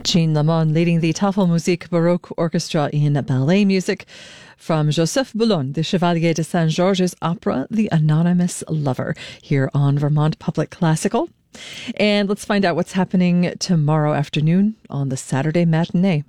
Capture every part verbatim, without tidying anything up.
Jean Lamont leading the Tafelmusik Baroque Orchestra in ballet music from Joseph Boulogne, the Chevalier de Saint-Georges opera, The Anonymous Lover, here on Vermont Public Classical. And let's find out what's happening tomorrow afternoon on the Saturday matinee.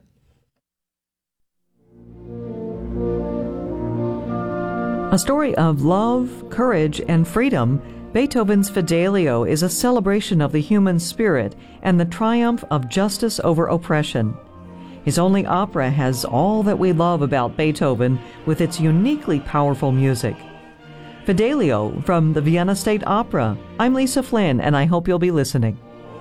A story of love, courage, and freedom, Beethoven's Fidelio is a celebration of the human spirit and the triumph of justice over oppression. His only opera has all that we love about Beethoven with its uniquely powerful music. Fidelio from the Vienna State Opera. I'm Lisa Flynn, and I hope you'll be listening.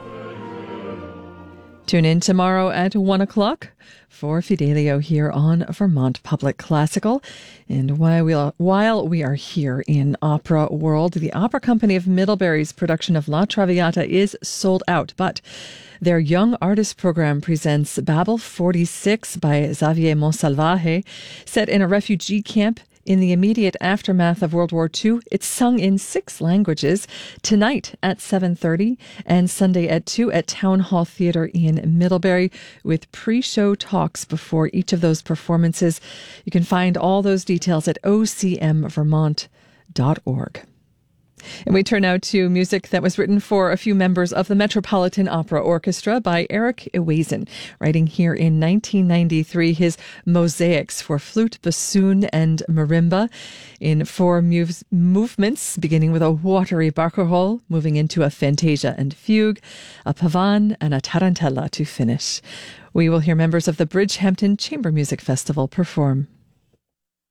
Tune in tomorrow at one o'clock for Fidelio here on Vermont Public Classical. And while we, are, while we are here in Opera World, the Opera Company of Middlebury's production of La Traviata is sold out, but their Young Artist Program presents Babel forty-six by Xavier Monsalvaje, set in a refugee camp in the immediate aftermath of World War Two. It's sung in six languages tonight at seven thirty and Sunday at two at Town Hall Theatre in Middlebury, with pre-show talks before each of those performances. You can find all those details at o c m vermont dot org. And we turn now to music that was written for a few members of the Metropolitan Opera Orchestra by Eric Ewason, writing here in nineteen ninety-three his Mosaics for flute, bassoon, and marimba in four mov- movements, beginning with a watery barcarolle, moving into a fantasia and fugue, a pavan, and a tarantella to finish. We will hear members of the Bridgehampton Chamber Music Festival perform.